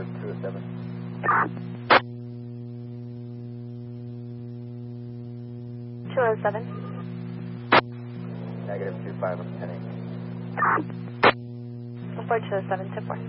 report 207. Negative 25 on 10 Report 207, tip 4.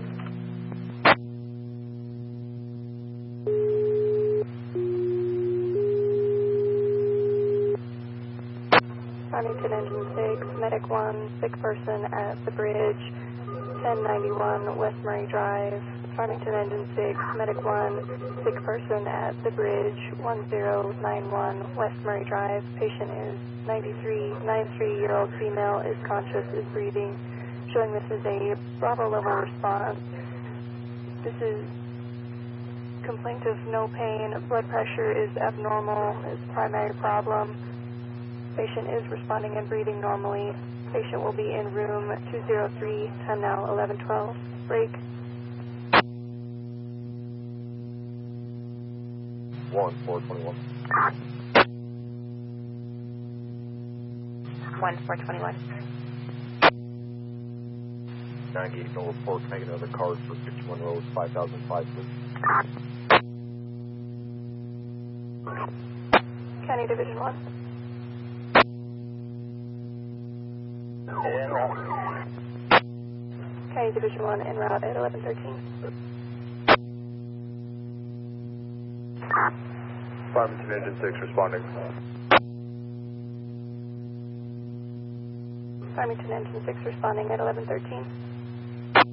Farmington Engine 6, Medic 1, sick person at the bridge, 1091 West Murray Drive. Farmington Engine 6, Medic 1, sick person at the bridge, 1091 West Murray Drive. Patient is 93-year-old female, is conscious, is breathing, showing this is a Bravo level response. This is complaint of no pain, blood pressure is abnormal, is primary problem. Patient is responding and breathing normally. Patient will be in room 203, time now 11:12. Break. 1421. 1421. 98, no report. Can I get another card for 51 Road, 5005, please? County Division 1. County Division 1 en route at 1113. Farmington Engine 6 responding. Farmington Engine 6 responding at 1113.